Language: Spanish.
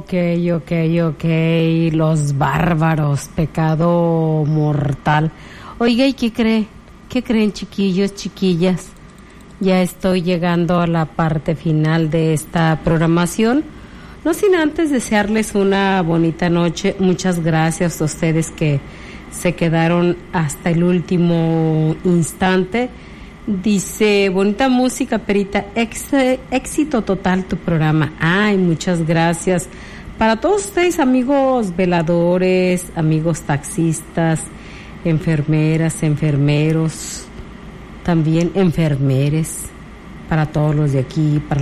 Ok, los bárbaros, pecado mortal. Oiga, ¿y qué cree? ¿Qué creen, chiquillos, chiquillas? Ya estoy llegando a la parte final de esta programación. No sin antes desearles una bonita noche. Muchas gracias a ustedes que se quedaron hasta el último instante. Dice, bonita música, Perita, éxito total tu programa. Ay, muchas gracias. Para todos ustedes, amigos veladores, amigos taxistas, enfermeras, enfermeros, también enfermeres, para todos los de aquí, para